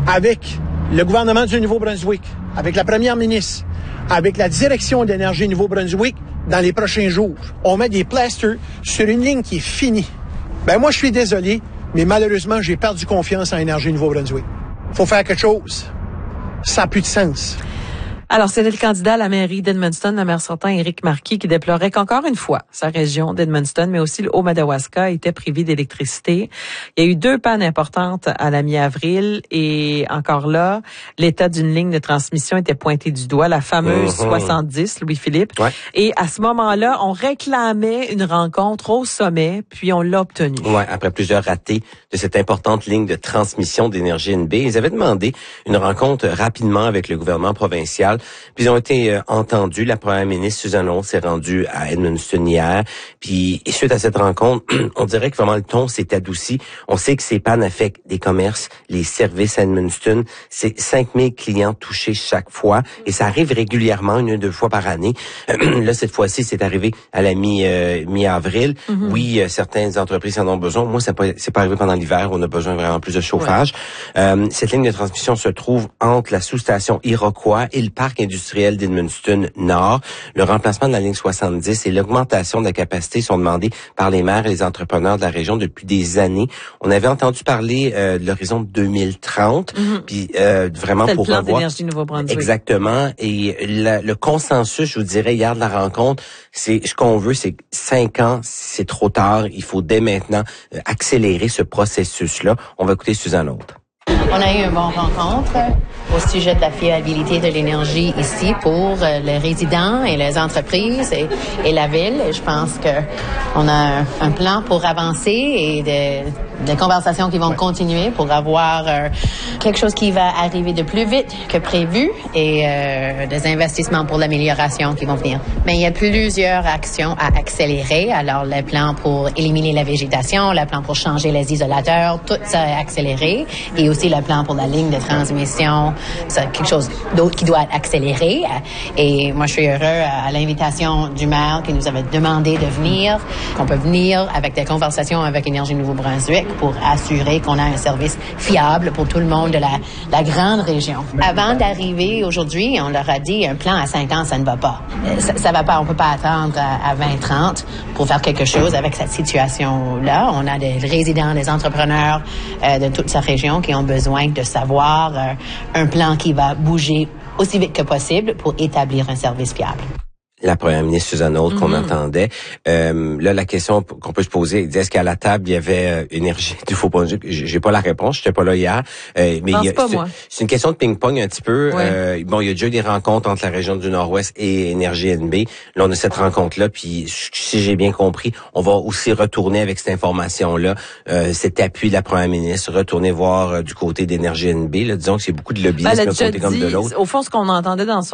avec le gouvernement du Nouveau-Brunswick, avec la première ministre, avec la direction d'énergie Nouveau-Brunswick, dans les prochains jours, on met des plasters sur une ligne qui est finie. Ben moi, je suis désolé, mais malheureusement, j'ai perdu confiance en Énergie Nouveau-Brunswick. Faut faire quelque chose. Ça n'a plus de sens. Alors, c'était le candidat à la mairie d'Edmundston, le maire sortant Éric Marquis, qui déplorait qu'encore une fois, sa région d'Edmundston, mais aussi le Haut-Madawaska, était privé d'électricité. Il y a eu 2 pannes importantes à la mi-avril et encore là, l'état d'une ligne de transmission était pointé du doigt, la fameuse 70, Louis-Philippe. Ouais. Et à ce moment-là, on réclamait une rencontre au sommet, puis on l'a obtenue. Ouais, après plusieurs ratés de cette importante ligne de transmission d'énergie NB, ils avaient demandé une rencontre rapidement avec le gouvernement provincial. Puis ils ont été entendus. La première ministre Susan Hall s'est rendue à Edmundston hier. Puis suite à cette rencontre, on dirait que vraiment le ton s'est adouci. On sait que ces pannes affectent des commerces, les services à Edmundston. C'est 5000 clients touchés chaque fois. Et ça arrive régulièrement, 1 ou 2 fois par année. Là, cette fois-ci, c'est arrivé à la mi-avril. Oui, certaines entreprises en ont besoin. Moi, c'est pas arrivé pendant l'hiver. On a besoin vraiment plus de chauffage. Ouais. Cette ligne de transmission se trouve entre la sous-station Iroquois et le parc industriel d'Edmundston Nord. Le remplacement de la ligne 70 et l'augmentation de la capacité sont demandés par les maires et les entrepreneurs de la région depuis des années. On avait entendu parler de l'horizon 2030, puis vraiment c'est pour le plan revoir d'énergie Nouveau-Brunswick. Exactement. Et le consensus, je vous dirais, hier de la rencontre, c'est ce qu'on veut, c'est 5 ans, c'est trop tard. Il faut dès maintenant accélérer ce processus-là. On va écouter Suzanne Aude. On a eu une bonne rencontre au sujet de la fiabilité de l'énergie ici pour les résidents et les entreprises et la ville. Et je pense qu'on a un plan pour avancer et des conversations qui vont continuer pour avoir quelque chose qui va arriver de plus vite que prévu et des investissements pour l'amélioration qui vont venir. Mais il y a plusieurs actions à accélérer. Alors, le plan pour éliminer la végétation, le plan pour changer les isolateurs, tout ça est accéléré. Et aussi le plan pour la ligne de transmission, c'est quelque chose d'autre qui doit être accéléré. Et moi, je suis heureux à l'invitation du maire qui nous avait demandé de venir, qu'on peut venir avec des conversations avec Énergie Nouveau-Brunswick pour assurer qu'on a un service fiable pour tout le monde de la grande région. Avant d'arriver aujourd'hui, on leur a dit un plan à 5 ans, ça ne va pas. Ça va pas, on peut pas attendre à 2030 pour faire quelque chose avec cette situation-là. On a des résidents, des entrepreneurs de toute sa région qui ont besoin de savoir un plan qui va bouger aussi vite que possible pour établir un service fiable. La première ministre Suzanne Aude qu'on entendait. Là, la question qu'on peut se poser, est-ce qu'à la table, il y avait Énergie Nouveau-Brunswick? J'ai pas la réponse, j'étais pas là hier. Mais c'est une question de ping-pong un petit peu. Ouais. Bon, il y a déjà eu des rencontres entre la région du Nord-Ouest et Énergie NB. Là, on a cette rencontre-là, puis si j'ai bien compris, on va aussi retourner avec cette information-là, cet appui de la première ministre, retourner voir du côté d'Énergie NB. Là, disons que c'est beaucoup de lobbyisme d'un côté comme de l'autre. Au fond, ce qu'on entendait dans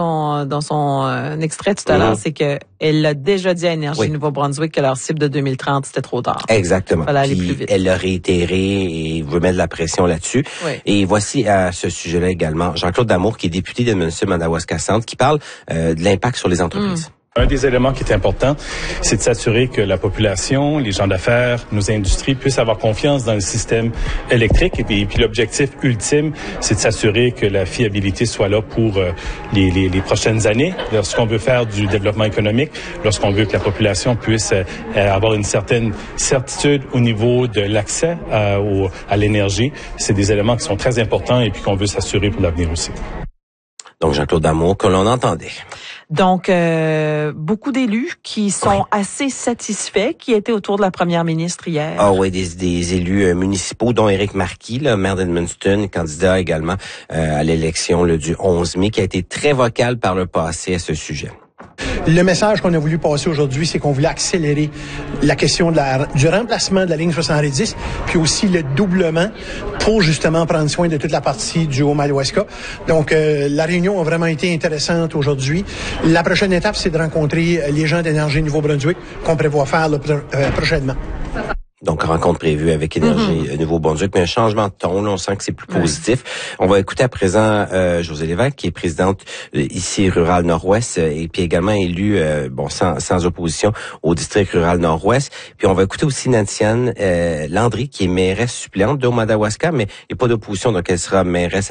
son extrait tout à l'heure, c'est que elle l'a déjà dit à Énergie Nouveau-Brunswick que leur cible de 2030, c'était trop tard. Exactement. Fallait aller plus vite. Elle l'a réitéré et veut mettre de la pression là-dessus. Oui. Et voici à ce sujet-là également Jean-Claude Damour, qui est député d'Edmundston-Madawaska Centre, qui parle de l'impact sur les entreprises. Un des éléments qui est important, c'est de s'assurer que la population, les gens d'affaires, nos industries puissent avoir confiance dans le système électrique. Et puis l'objectif ultime, c'est de s'assurer que la fiabilité soit là pour les prochaines années. Lorsqu'on veut faire du développement économique, lorsqu'on veut que la population puisse avoir une certaine certitude au niveau de l'accès à l'énergie, c'est des éléments qui sont très importants et puis qu'on veut s'assurer pour l'avenir aussi. Donc, Jean-Claude Damour, que l'on entendait. Donc, beaucoup d'élus qui sont assez satisfaits, qui étaient autour de la première ministre hier. Ah oui, des élus municipaux, dont Éric Marquis, le maire d'Edmundston, candidat également à l'élection du 11 mai, qui a été très vocal par le passé à ce sujet. Le message qu'on a voulu passer aujourd'hui, c'est qu'on voulait accélérer la question du remplacement de la ligne 70, puis aussi le doublement pour justement prendre soin de toute la partie du Haut-Madawaska. Donc, la réunion a vraiment été intéressante aujourd'hui. La prochaine étape, c'est de rencontrer les gens d'Énergie Nouveau-Brunswick qu'on prévoit faire prochainement. Donc, rencontre prévue avec Énergie Nouveau-Brunswick, mais un changement de ton, là, on sent que c'est plus positif. On va écouter à présent Josée Lévesque, qui est présidente ici Rural Nord-Ouest, et puis également élue, sans opposition, au district Rural Nord-Ouest. Puis on va écouter aussi Nantiane Landry, qui est mairesse suppléante de Haut-Madawaska, mais il n'y a pas d'opposition, donc elle sera mairesse